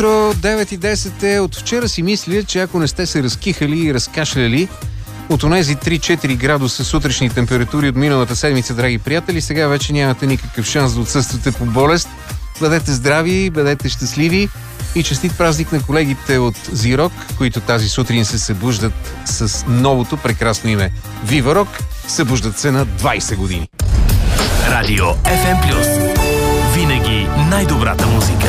9:10 е. От вчера си мисля, че ако не сте се разкихали и разкашляли от онези 3-4 градуса сутрешни температури от миналата седмица, драги приятели, сега вече нямате никакъв шанс да отсъствате по болест. Бъдете здрави, бъдете щастливи и честит празник на колегите от Зирок, които тази сутрин се събуждат с новото прекрасно име Viva Rock. Събуждат се на 20 години. Радио FM+. Винаги най-добрата музика.